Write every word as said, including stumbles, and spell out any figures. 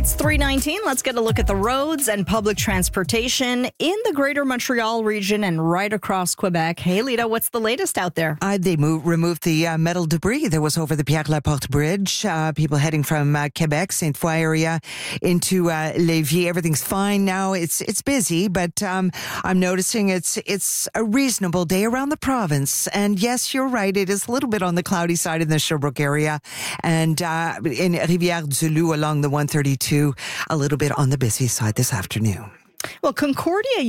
It's three nineteen. Let's get a look at the roads and public transportation in the greater Montreal region and right across Quebec. Hey, Lita, what's the latest out there? Uh, they moved, removed the uh, metal debris that was over the Pierre-Laporte Bridge. Uh, people heading from uh, Quebec, Sainte Foy area into uh, Lévis. Everything's fine now. It's it's busy, but um, I'm noticing it's it's a reasonable day around the province. And yes, you're right. It is a little bit on the cloudy side in the Sherbrooke area and uh, in Rivière-du-Loup along the one thirty-two, a little bit on the busy side this afternoon. Well, Concordia